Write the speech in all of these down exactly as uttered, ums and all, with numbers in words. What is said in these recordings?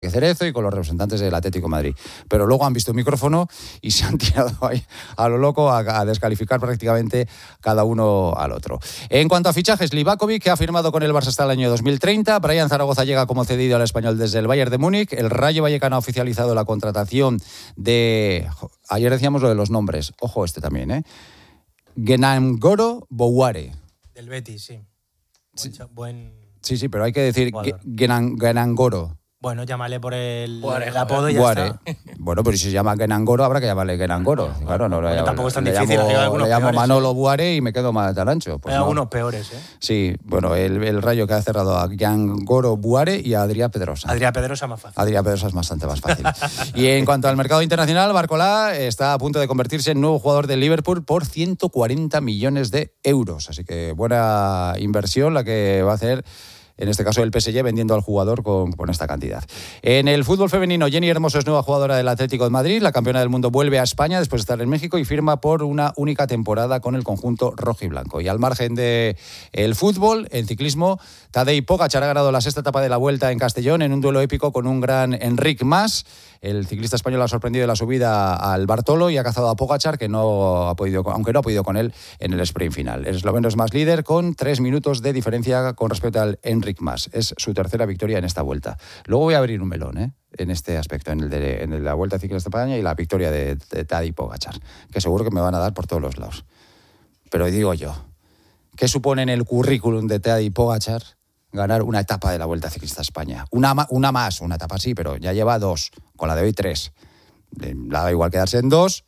Cerezo y con los representantes del Atlético de Madrid. Pero luego han visto un micrófono y se han tirado ahí a lo loco a, a descalificar prácticamente cada uno al otro. En cuanto a fichajes, Livakovic, que ha firmado con el Barça hasta el año dos mil treinta. Brian Zaragoza llega como cedido al Español desde el Bayern de Múnich. El Rayo Vallecano ha oficializado la contratación de... Ayer decíamos lo de los nombres. Ojo este también, ¿eh? Gennaro Bouare. Del Betis, sí. Buen, sí. Buen... sí, sí, pero hay que decir Gennaro. Bueno, llámale por el, Buare, el apodo y ya Buare. está. Bueno, pero si se llama Genangoro, habrá que llamarle Genangoro. Claro, no, bueno, le, tampoco es tan le difícil. Llamo, hay algunos le llamo peores, Manolo ¿eh? Buare y me quedo más tan ancho. Pues hay no. algunos peores, ¿eh? Sí, bueno, el, el Rayo que ha cerrado a Gennaro Buare y a Adrià Pedrosa. Adrià Pedrosa más fácil. Adrià Pedrosa es bastante más fácil. Y en cuanto al mercado internacional, Barcolá está a punto de convertirse en nuevo jugador del Liverpool por ciento cuarenta millones de euros. Así que buena inversión la que va a hacer, en este caso el P S G, vendiendo al jugador con, con esta cantidad. En el fútbol femenino, Jenny Hermoso es nueva jugadora del Atlético de Madrid. La campeona del mundo vuelve a España después de estar en México y firma por una única temporada con el conjunto rojiblanco. Y al margen del fútbol, en ciclismo, Tadej Pogačar ha ganado la sexta etapa de la Vuelta en Castellón en un duelo épico con un gran Enric Mas. El ciclista español ha sorprendido en la subida al Bartolo y ha cazado a Pogačar, que no ha podido, aunque no ha podido con él en el sprint final. El esloveno es más líder con tres minutos de diferencia con respecto al Enric Mas. Es su tercera victoria en esta Vuelta. Luego voy a abrir un melón, ¿eh? en este aspecto, en el de, en la Vuelta Ciclista de España y la victoria de, de Tadej Pogačar, que seguro que me van a dar por todos los lados. Pero digo yo, ¿qué supone en el currículum de Tadej Pogačar ganar una etapa de la Vuelta Ciclista a España? Una, una más, una etapa sí, pero ya lleva dos, con la de hoy tres. Le da igual quedarse en dos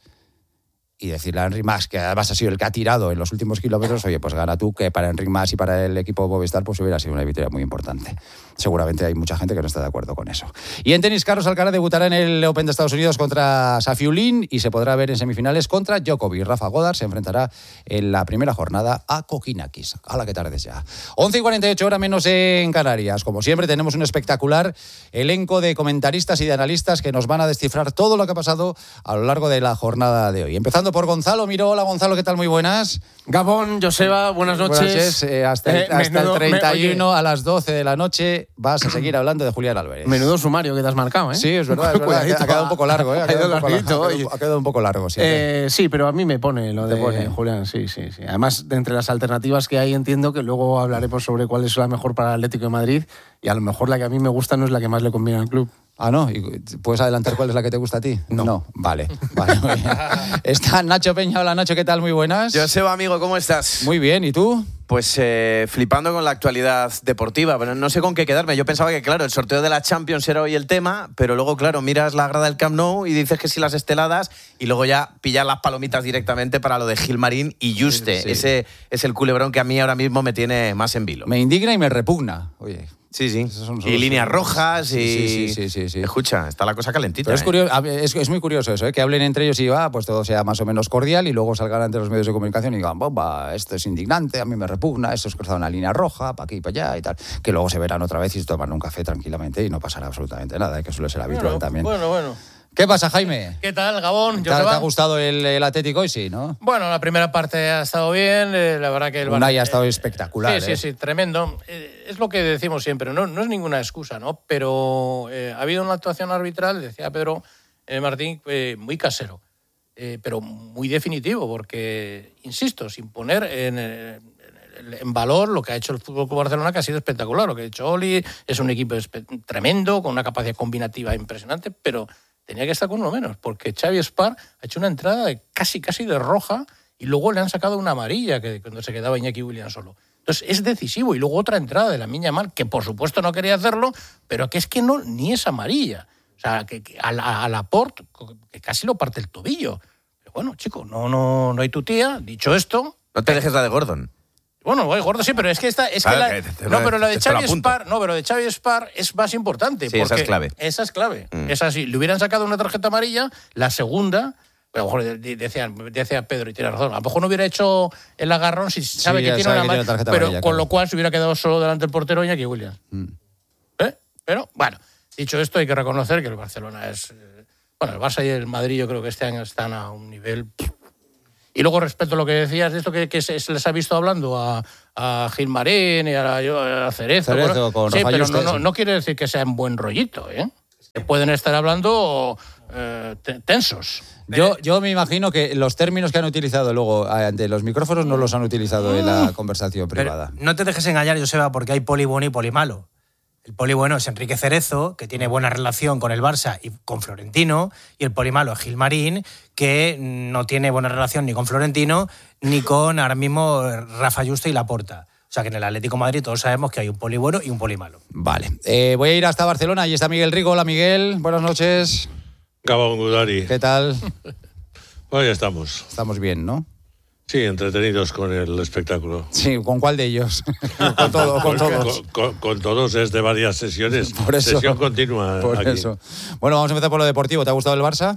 y decirle a Enric Mas, que además ha sido el que ha tirado en los últimos kilómetros, oye, pues gana tú, que para Enric Mas y para el equipo Movistar pues hubiera sido una victoria muy importante. Seguramente hay mucha gente que no está de acuerdo con eso. Y en tenis, Carlos Alcaraz debutará en el Open de Estados Unidos contra Safiullin y se podrá ver en semifinales contra Djokovic. Rafa Godard se enfrentará en la primera jornada a Kokinakis. A la que tardes ya. once y cuarenta y ocho, hora menos en Canarias. Como siempre, tenemos un espectacular elenco de comentaristas y de analistas que nos van a descifrar todo lo que ha pasado a lo largo de la jornada de hoy. Empezando por Gonzalo Miró. Hola, Gonzalo, ¿qué tal? Muy buenas. Gabón, Joseba, buenas noches. Buenas noches. Eh, hasta el, eh, hasta menudo, el treinta y uno me, a las doce de la noche vas a seguir hablando de Julián Álvarez. Menudo sumario que te has marcado, ¿eh? Sí, es verdad, es verdad. Ha quedado un poco largo, ¿eh? Ha quedado, un, poco largo, ha quedado un poco largo, sí. Eh, sí, pero a mí me pone lo de pone? Julián, sí, sí, sí. Además, de entre las alternativas que hay, entiendo que luego hablaremos sobre cuál es la mejor para el Atlético de Madrid y a lo mejor la que a mí me gusta no es la que más le conviene al club. Ah, ¿no? ¿Y puedes adelantar cuál es la que te gusta a ti? No. No. Vale, vale, muy bien. Está Nacho Peña. Hola, Nacho, ¿qué tal? Muy buenas. Joseba, amigo, ¿cómo estás? Muy bien, ¿y tú? Pues eh, flipando con la actualidad deportiva, pero no sé con qué quedarme. Yo pensaba que, claro, el sorteo de la Champions era hoy el tema, pero luego, claro, miras la grada del Camp Nou y dices que sí las esteladas y luego ya pillas las palomitas directamente para lo de Gilmarín y Juste. Sí, sí. Ese es el culebrón que a mí ahora mismo me tiene más en vilo. Me indigna y me repugna, oye. Sí, sí. Y líneas rojas y... Sí, sí, sí, sí, sí. Escucha, está la cosa calentita. Pero es, ¿eh? curioso, es, es muy curioso eso, ¿eh? Que hablen entre ellos y va, pues todo sea más o menos cordial y luego salgan ante los medios de comunicación y digan, bomba, esto es indignante, a mí me repugna, esto es cruzado una línea roja, para aquí y para allá y tal. Que luego se verán otra vez y se toman un café tranquilamente y no pasará absolutamente nada, ¿eh? Que suele ser habitual bueno, también. Bueno, bueno. ¿Qué pasa, Jaime? ¿Qué tal, Gabón? ¿Te, ¿Te ha gustado el, el Atlético hoy? Sí, ¿no? Bueno, la primera parte ha estado bien, eh, la verdad que el Unai Bar- ha estado eh, espectacular. Sí, ¿eh? sí, sí, tremendo. Eh, es lo que decimos siempre, no, no es ninguna excusa, ¿no? Pero eh, ha habido una actuación arbitral, decía Pedro eh, Martín, eh, muy casero, eh, pero muy definitivo, porque, insisto, sin poner en... en en valor lo que ha hecho el Fútbol Club Barcelona, que ha sido espectacular. Lo que ha hecho Oli es un equipo tremendo, con una capacidad combinativa impresionante, pero tenía que estar con uno menos, porque Xavi Espar ha hecho una entrada de casi casi de roja y luego le han sacado una amarilla que cuando se quedaba Iñaki Williams solo. Entonces es decisivo. Y luego otra entrada de Lamine Yamal, que por supuesto no quería hacerlo, pero que es que no ni es amarilla. O sea, que, que a, a, a Laporte, que casi lo parte el tobillo. Pero bueno, chico, no, no, no hay tu tía. Dicho esto... No te dejes la de Gordon. Bueno, voy gordo sí, pero es que esta es claro, que, la, que te, te, no, pero la de te, te Xavi Espar, no, pero de Xavi Espar es más importante. Sí, porque esa es clave. Esa es clave. Mm. Esa sí, le hubieran sacado una tarjeta amarilla, la segunda, a lo mejor decía, decía Pedro y tiene razón, a lo mejor no hubiera hecho el agarrón si sabe sí, que tiene sabe una que amarilla, tiene tarjeta pero amarilla, con claro. lo cual se hubiera quedado solo delante del portero Iñaki Williams. Mm. ¿Eh? Pero bueno, dicho esto, hay que reconocer que el Barcelona es, eh, bueno, el Barça y el Madrid yo creo que este año están a un nivel. Y luego, respecto a lo que decías, de esto que, que se, se les ha visto hablando a, a Gilmarín y a, a Cerezo. Cerezo con sí, Rafa pero Juste, no, no, sí. no quiere decir que sea en buen rollito, ¿eh? pueden estar hablando eh, tensos. Yo, yo me imagino que los términos que han utilizado luego ante los micrófonos no los han utilizado en la conversación privada. Pero no te dejes engañar, Joseba, porque hay poli bueno y poli malo. El poli bueno es Enrique Cerezo, que tiene buena relación con el Barça y con Florentino, y el poli malo es Gilmarín, que no tiene buena relación ni con Florentino ni con ahora mismo Rafa Yuste y Laporta. O sea que en el Atlético de Madrid todos sabemos que hay un poli bueno y un poli malo. Vale. Eh, voy a ir hasta Barcelona. Ahí está Miguel Rico. Hola, Miguel. Buenas noches. Gabón Gudari. ¿Qué tal? Pues ya estamos. Estamos bien, ¿no? Sí, entretenidos con el espectáculo. Sí, ¿con cuál de ellos? con, todo, con todos. Con, con, con todos es de varias sesiones. Por eso, Sesión continua. Por aquí. eso. Bueno, vamos a empezar por lo deportivo. ¿Te ha gustado el Barça?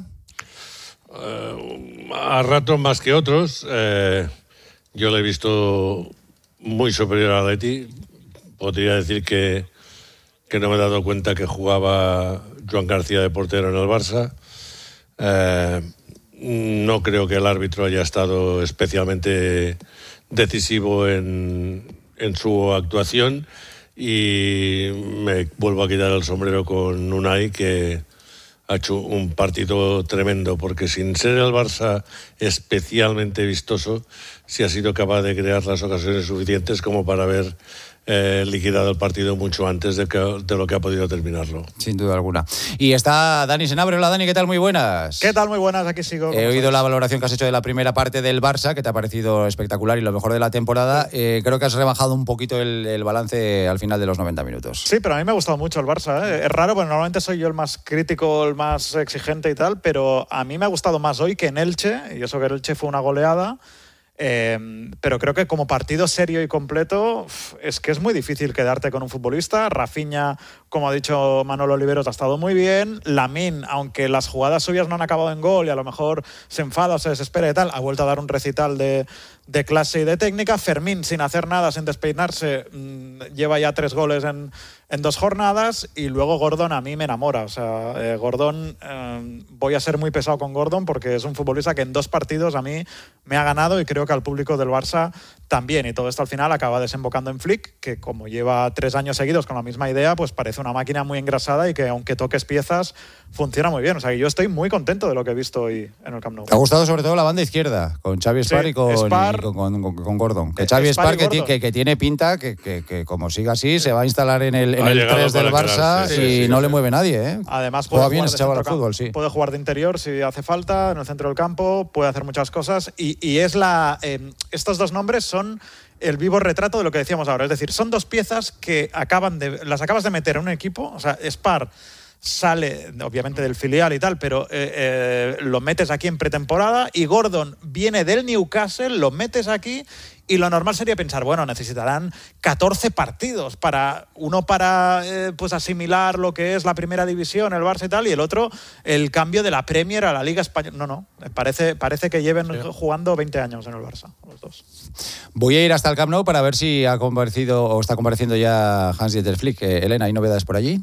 Uh, a ratos más que otros. Eh, yo lo he visto muy superior al Atleti. Podría decir que, que no me he dado cuenta que jugaba Joan García de portero en el Barça. Eh, no creo que el árbitro haya estado especialmente decisivo en, en su actuación y me vuelvo a quitar el sombrero con Unai, que ha hecho un partido tremendo, porque sin ser el Barça especialmente vistoso, sí ha sido capaz de crear las ocasiones suficientes como para haber eh, liquidado el partido mucho antes de, que, de lo que ha podido terminarlo. Sin duda alguna. Y está Dani Senabre. Hola, Dani, ¿qué tal? Muy buenas. ¿Qué tal? Muy buenas, aquí sigo. He oído la valoración que has hecho de la primera parte del Barça, que te ha parecido espectacular y lo mejor de la temporada. Eh, creo que has rebajado un poquito el, el balance al final de los noventa minutos. Sí, pero a mí me ha gustado mucho el Barça, ¿eh? Es raro, porque normalmente soy yo el más crítico, el más exigente y tal, pero a mí me ha gustado más hoy que en Elche, y eso que el Elche fue una goleada. Eh, pero creo que como partido serio y completo es que es muy difícil quedarte con un futbolista. Rafinha, como ha dicho Manolo Oliveros, ha estado muy bien. Lamine, aunque las jugadas suyas no han acabado en gol y a lo mejor se enfada o se desespera y tal, ha vuelto a dar un recital de, de clase y de técnica. Fermín, sin hacer nada, sin despeinarse, mmm, lleva ya tres goles en, en dos jornadas. Y luego Gordon a mí me enamora. O sea, eh, Gordon, eh, voy a ser muy pesado con Gordon porque es un futbolista que en dos partidos a mí me ha ganado y creo que al público del Barça también. Y todo esto al final acaba desembocando en Flick, que como lleva tres años seguidos con la misma idea, pues parece una máquina muy engrasada y que aunque toques piezas funciona muy bien. O sea, que yo estoy muy contento de lo que he visto hoy en el Camp Nou. ¿Te ha gustado sobre todo la banda izquierda, con Xavi Spar sí, y, con, Spar, y con, con, con, con Gordon? Que Xavi Spar, Spar que, que, que tiene pinta que, que, que como siga así se va a instalar en el, en el tres del Barça sí, y sí, no sí, le mueve nadie, ¿eh? Además puede bien jugar, ese chaval al fútbol, sí. Puede jugar de interior si hace falta, en el centro del campo, puede hacer muchas cosas y, y es la eh, estos dos nombres son el vivo retrato de lo que decíamos ahora. Es decir, son dos piezas que acaban de las acabas de meter en un equipo. O sea, Spar sale obviamente del filial y tal, pero eh, eh, lo metes aquí en pretemporada y Gordon viene del Newcastle, lo metes aquí y lo normal sería pensar, bueno, necesitarán catorce partidos para uno para eh, pues asimilar lo que es la primera división, el Barça y tal, y el otro el cambio de la Premier a la Liga Española. No, no, parece, parece que lleven sí. jugando veinte años en el Barça, los dos. Voy a ir hasta el Camp Nou para ver si ha comparecido o está compareciendo ya Hans-Dieter Flick. Eh, Elena, ¿hay novedades por allí?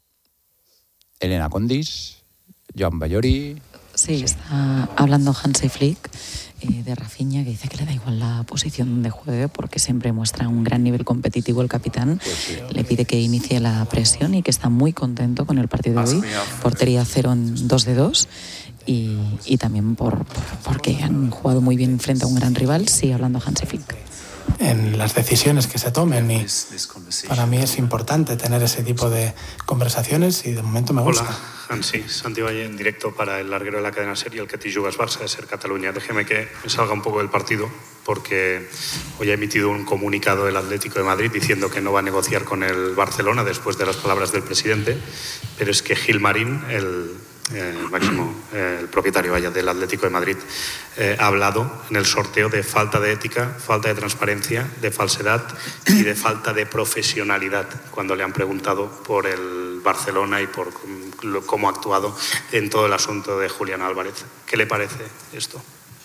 Elena Condis, Joan Bayori. Sí, está hablando Hansi Flick eh, de Rafinha, que dice que le da igual la posición donde juegue porque siempre muestra un gran nivel competitivo el capitán. Pues sí. Le pide que inicie la presión y que está muy contento con el partido de hoy. Portería cero en dos de dos. Y, y también por, por, porque han jugado muy bien frente a un gran rival. Sí, hablando Hansi Flick. En las decisiones que se tomen y para mí es importante tener ese tipo de conversaciones y de momento me gusta. Hola, Hansi, Santi Valle en directo para el larguero de la cadena SER y el que te jugas Barça de SER Cataluña. Déjeme que me salga un poco del partido porque hoy ha emitido un comunicado el Atlético de Madrid diciendo que no va a negociar con el Barcelona después de las palabras del presidente, pero es que Gilmarín, el Eh, máximo, eh, el propietario vaya, del Atlético de Madrid, eh, ha hablado en el sorteo de falta de ética, falta de transparencia, de falsedad y de falta de profesionalidad cuando le han preguntado por el Barcelona y por cómo ha actuado en todo el asunto de Julián Álvarez. ¿Qué le parece esto?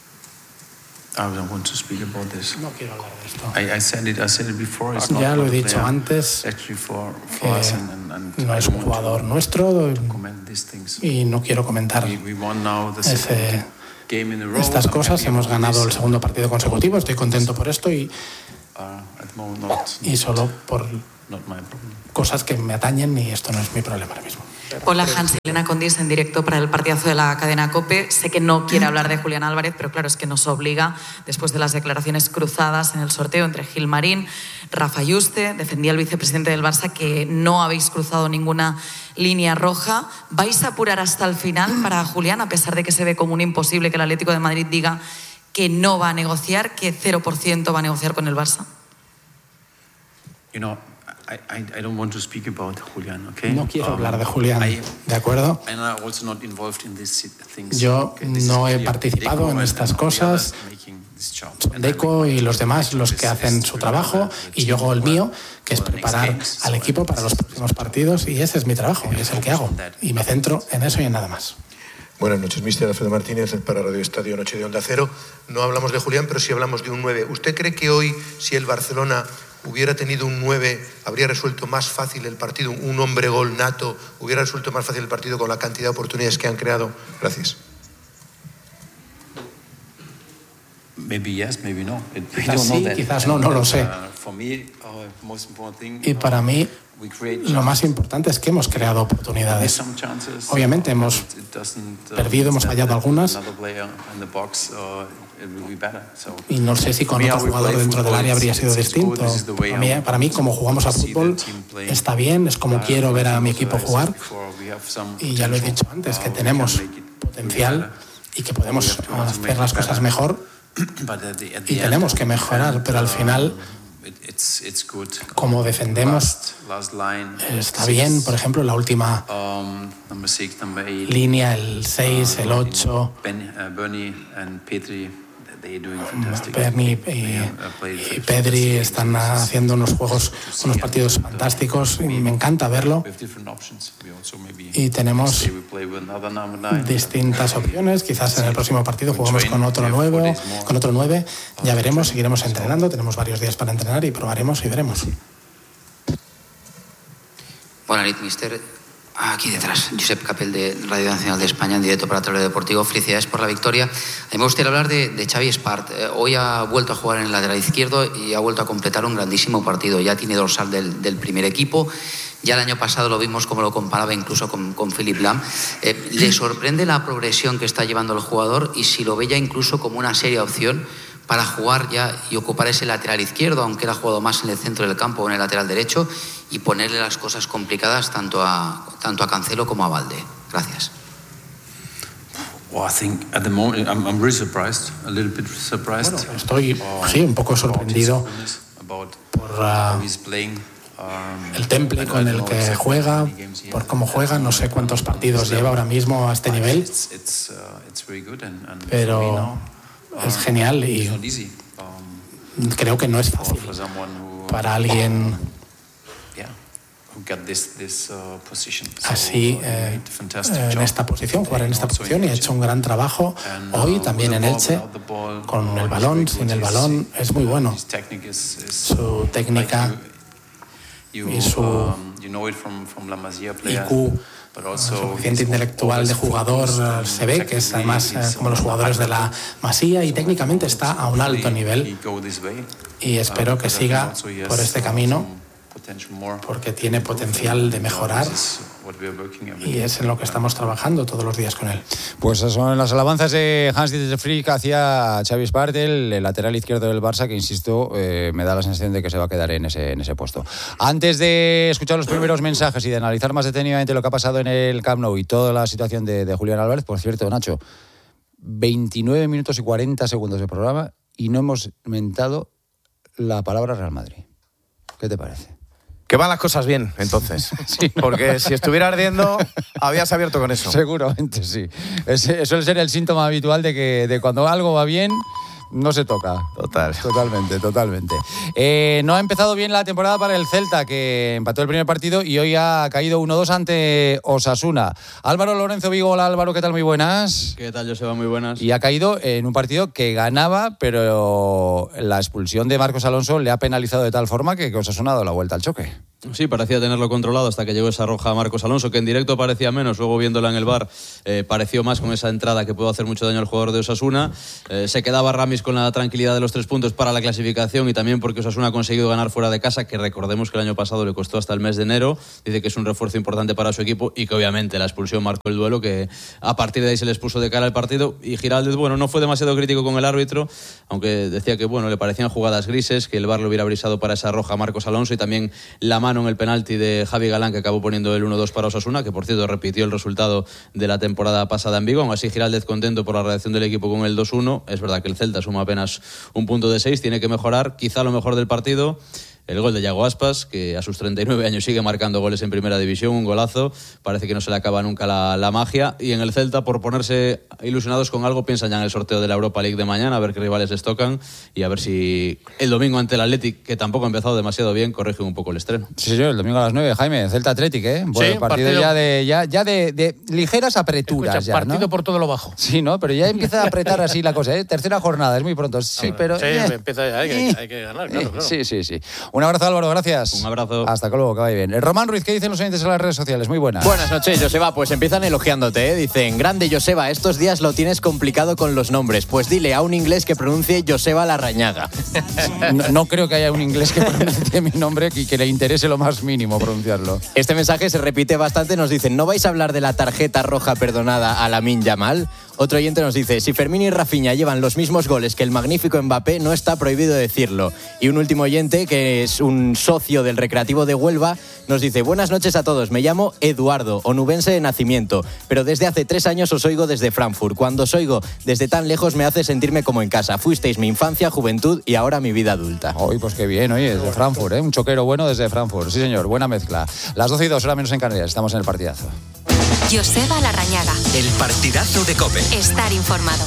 I don't want to speak about this. No quiero hablar de esto. I, I said it, I said it before. It's ya lo he dicho antes, for, for que and, and no es un jugador nuestro y no quiero comentar we, we ese, estas cosas. Hemos ganado el segundo partido consecutivo, estoy contento por esto y, y solo por cosas que me atañen y esto no es mi problema ahora mismo. Hola, Hans, Elena Condis en directo para el partidazo de la cadena COPE. Sé que no quiere hablar de Julián Álvarez, pero claro, es que nos obliga, después de las declaraciones cruzadas en el sorteo entre Gilmarín, Rafa Yuste, defendía el vicepresidente del Barça que no habéis cruzado ninguna línea roja. ¿Vais a apurar hasta el final para Julián, a pesar de que se ve como un imposible que el Atlético de Madrid diga que no va a negociar, que cero por ciento va a negociar con el Barça? You know, I, I, I don't want to speak about Julián, okay? No quiero hablar de Julián, ¿de acuerdo? Yo no he participado en estas cosas. Son Deco y los demás los que hacen su trabajo y yo hago el mío, que es preparar al equipo para los próximos partidos, y ese es mi trabajo y es el que hago. Y me centro en eso y en nada más. Buenas noches, mister Alfredo Martínez para Radio Estadio Noche de Onda Cero. No hablamos de Julián, pero sí hablamos de un nueve. ¿Usted cree que hoy, si el Barcelona hubiera tenido un nueve, habría resuelto más fácil el partido? Un hombre gol nato, ¿hubiera resuelto más fácil el partido con la cantidad de oportunidades que han creado? Gracias. Maybe yes, maybe no. Quizás sí, quizás no, no lo sé. Y para mí, lo más importante es que hemos creado oportunidades. Obviamente hemos perdido, hemos fallado algunas. Y no sé si con otro jugador dentro del área habría sido distinto. Para mí, para mí, como jugamos a fútbol, está bien, es como quiero ver a mi equipo jugar. Y ya lo he dicho antes, que tenemos potencial y que podemos hacer las cosas mejor. Y tenemos que mejorar, pero al final, como defendemos, está bien. Por ejemplo, la última línea, el seis, el ocho, Bernie y, y Pedri están haciendo unos juegos, unos partidos fantásticos y me encanta verlo. Y tenemos distintas opciones. Quizás en el próximo partido jugamos con otro nuevo, con otro nueve. Ya veremos, seguiremos entrenando. Tenemos varios días para entrenar y probaremos y veremos. Buenas noches, mister. Aquí detrás, Josep Capel de Radio Nacional de España, en directo para Tablero Deportivo. Felicidades por la victoria. A mí me gustaría hablar de, de Xavi Espart. Eh, hoy ha vuelto a jugar en el lateral izquierdo y ha vuelto a completar un grandísimo partido. Ya tiene dorsal del, del primer equipo. Ya el año pasado lo vimos como lo comparaba incluso con, con Philipp Lahm. Eh, ¿Le sorprende la progresión que está llevando el jugador y si lo ve ya incluso como una seria opción para jugar ya y ocupar ese lateral izquierdo, aunque era jugado más en el centro del campo o en el lateral derecho, y ponerle las cosas complicadas tanto a, tanto a Cancelo como a Balde? Gracias. Well, I think at the moment I'm, I'm really surprised, a little bit surprised. Bueno, estoy sí, un poco sorprendido por uh, el temple con el que juega, por cómo juega. No sé cuántos partidos lleva ahora mismo a este nivel, pero es genial y creo que no es fácil para alguien así eh, en esta posición, jugar en esta posición, y ha hecho un gran trabajo hoy también en Elche, con el balón, sin el balón, es muy bueno. Su técnica y su I Q, su coeficiente intelectual de jugador se ve que es además eh, como los jugadores de la Masía, y técnicamente está a un alto nivel y espero que siga por este camino porque tiene potencial de mejorar y es en lo que estamos trabajando todos los días con él. Pues son las alabanzas de Hans-Dieter Flick hacia Xavi Espart, el lateral izquierdo del Barça, que insisto, eh, me da la sensación de que se va a quedar en ese, en ese puesto. Antes de escuchar los primeros mensajes y de analizar más detenidamente lo que ha pasado en el Camp Nou y toda la situación de, de Julián Álvarez, por cierto, Nacho, veintinueve minutos y cuarenta segundos de programa y no hemos mentado la palabra Real Madrid. ¿Qué te parece? Que van las cosas bien, entonces. Sí, ¿no? Porque si estuviera ardiendo, habías abierto con eso. Seguramente sí. Ese suele ser el síntoma habitual de que de cuando algo va bien, no se toca. Total. Totalmente, totalmente. Eh, no ha empezado bien la temporada para el Celta, que empató el primer partido y hoy ha caído uno dos ante Osasuna. Álvaro Lorenzo Vigo, hola Álvaro, ¿qué tal? Muy buenas. ¿Qué tal, Joseba? Muy buenas. Y ha caído en un partido que ganaba, pero la expulsión de Marcos Alonso le ha penalizado de tal forma que Osasuna ha dado la vuelta al choque. Sí, parecía tenerlo controlado hasta que llegó esa roja a Marcos Alonso, que en directo parecía menos, luego viéndola en el V A R eh, pareció más con esa entrada que pudo hacer mucho daño al jugador de Osasuna. Eh, se quedaba Ramis con la tranquilidad de los tres puntos para la clasificación y también porque Osasuna ha conseguido ganar fuera de casa, que recordemos que el año pasado le costó hasta el mes de enero. Dice que es un refuerzo importante para su equipo y que obviamente la expulsión marcó el duelo, que a partir de ahí se les puso de cara al partido. Y Giraldez, bueno, no fue demasiado crítico con el árbitro, aunque decía que bueno, le parecían jugadas grises, que el V A R lo hubiera brisado para esa roja a Marcos Alonso, y también la mano en el penalti de Javi Galán, que acabó poniendo el uno dos para Osasuna, que por cierto repitió el resultado de la temporada pasada en Vigo. Aún así, Giraldez contento por la reacción del equipo con el dos uno. Es verdad que el Celta suma apenas un punto de seis, tiene que mejorar. Quizá lo mejor del partido, el gol de Yago Aspas, que a sus treinta y nueve años sigue marcando goles en primera división, un golazo. Parece que no se le acaba nunca la, la magia. Y en el Celta, por ponerse ilusionados con algo, piensan ya en el sorteo de la Europa League de mañana, a ver qué rivales les tocan y a ver si el domingo ante el Athletic, que tampoco ha empezado demasiado bien, corrige un poco el estreno. Sí, señor, el domingo a las nueve, Jaime, Celta Athletic, ¿eh? Bueno, sí, partido, partido ya de ya, ya de, de ligeras apreturas. Escucha, ya, partido ¿no? por todo lo bajo. Sí, ¿no? Pero ya empieza a apretar así la cosa, ¿eh? Tercera jornada, es muy pronto. Sí, ah, pero... Sí, eh, empieza ya, hay que, eh, hay que ganar, claro, claro. Sí, sí, sí. Un abrazo, Álvaro, gracias. Un abrazo. Hasta luego, que vaya bien. El Román Ruiz, ¿qué dicen los oyentes en las redes sociales? Muy buenas. Buenas noches, Joseba. Pues empiezan elogiándote, ¿eh? Dicen, grande Joseba, estos días lo tienes complicado con los nombres. Pues dile a un inglés que pronuncie Joseba Larrañaga. No, no creo que haya un inglés que pronuncie mi nombre y que le interese lo más mínimo pronunciarlo. Este mensaje se repite bastante. Nos dicen, ¿no vais a hablar de la tarjeta roja perdonada a Lamine Yamal? Otro oyente nos dice, si Fermín y Rafinha llevan los mismos goles que el magnífico Mbappé, no está prohibido decirlo. Y un último oyente, que es un socio del Recreativo de Huelva, nos dice, buenas noches a todos, me llamo Eduardo, onubense de nacimiento, pero desde hace tres años os oigo desde Frankfurt. Cuando os oigo desde tan lejos me hace sentirme como en casa. Fuisteis mi infancia, juventud y ahora mi vida adulta. Hoy, pues qué bien, oye, desde Frankfurt, ¿eh? Un choquero bueno desde Frankfurt. Sí, señor, buena mezcla. Las doce y dos, hora menos en Canarias, estamos en el partidazo. Joseba Larrañaga. El partidazo de COPE. Estar informado.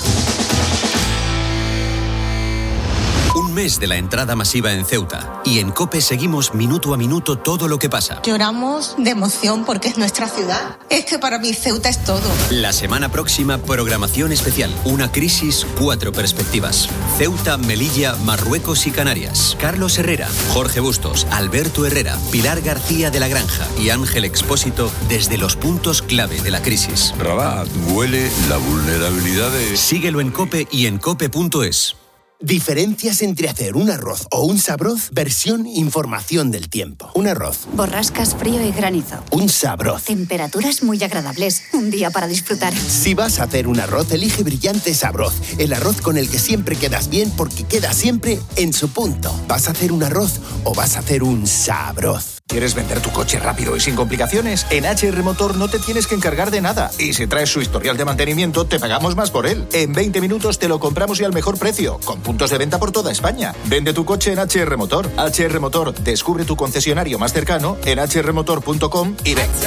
Un mes de la entrada masiva en Ceuta. Y en COPE seguimos minuto a minuto todo lo que pasa. Lloramos de emoción porque es nuestra ciudad. Es que para mí Ceuta es todo. La semana próxima, programación especial. Una crisis, cuatro perspectivas. Ceuta, Melilla, Marruecos y Canarias. Carlos Herrera, Jorge Bustos, Alberto Herrera, Pilar García de la Granja y Ángel Expósito desde los puntos clave de la crisis. Rabat, huele la vulnerabilidad de... Síguelo en COPE y en cope punto es. Diferencias entre hacer un arroz o un sabroz, versión información del tiempo. Un arroz. Borrascas, frío y granizo. Un sabroz. Temperaturas muy agradables. Un día para disfrutar. Si vas a hacer un arroz, elige Brillante Sabroz. El arroz con el que siempre quedas bien porque queda siempre en su punto. ¿Vas a hacer un arroz o vas a hacer un sabroz? ¿Quieres vender tu coche rápido y sin complicaciones? En H R Motor no te tienes que encargar de nada. Y si traes su historial de mantenimiento, te pagamos más por él. En veinte minutos te lo compramos y al mejor precio, con puntos de venta por toda España. Vende tu coche en H R Motor. H R Motor, descubre tu concesionario más cercano en h r motor punto com y ven.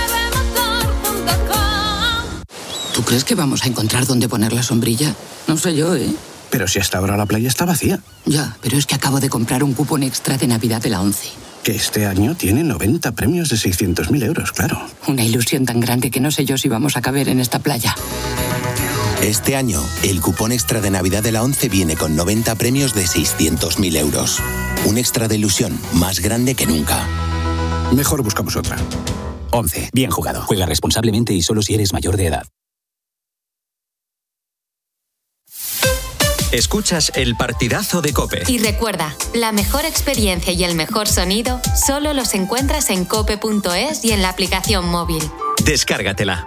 ¿Tú crees que vamos a encontrar dónde poner la sombrilla? No sé yo, ¿eh? Pero si hasta ahora la playa está vacía. Ya, pero es que acabo de comprar un cupón extra de Navidad de la ONCE. Que este año tiene noventa premios de seiscientos mil euros, claro. Una ilusión tan grande que no sé yo si vamos a caber en esta playa. Este año, el cupón extra de Navidad de la ONCE viene con noventa premios de seiscientos mil euros. Un extra de ilusión más grande que nunca. Mejor buscamos otra. ONCE. Bien jugado. Juega responsablemente y solo si eres mayor de edad. Escuchas el partidazo de COPE. Y recuerda, la mejor experiencia y el mejor sonido solo los encuentras en cope punto es y en la aplicación móvil. Descárgatela.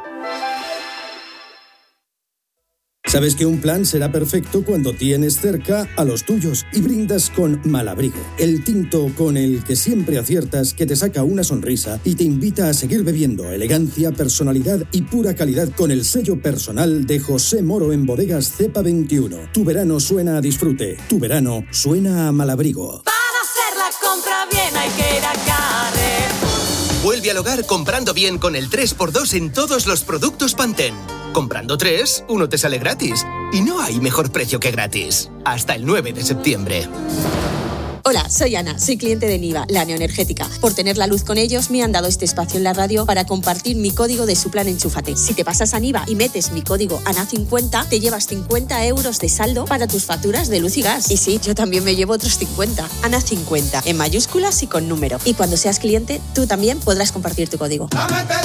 Sabes que un plan será perfecto cuando tienes cerca a los tuyos y brindas con Malabrigo, el tinto con el que siempre aciertas, que te saca una sonrisa y te invita a seguir bebiendo. Elegancia, personalidad y pura calidad con el sello personal de José Moro en Bodegas Cepa veintiuno. Tu verano suena a disfrute, tu verano suena a Malabrigo. Para hacer la compra bien hay que ir a Carrefour. Vuelve al hogar comprando bien con el tres por dos en todos los productos Pantene. Comprando tres, uno te sale gratis. Y no hay mejor precio que gratis. Hasta el nueve de septiembre. Hola, soy Ana, soy cliente de Niva, la neoenergética. Por tener la luz con ellos, me han dado este espacio en la radio para compartir mi código de su plan Enchúfate. Si te pasas a Niva y metes mi código A N A cincuenta, te llevas cincuenta euros de saldo para tus facturas de luz y gas. Y sí, yo también me llevo otros cincuenta. A N A cincuenta, en mayúsculas y con número. Y cuando seas cliente, tú también podrás compartir tu código.